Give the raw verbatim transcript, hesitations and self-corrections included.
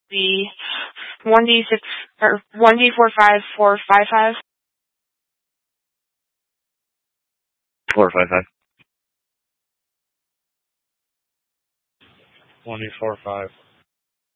be one D six or one D four five four five five. Four five five. One D four five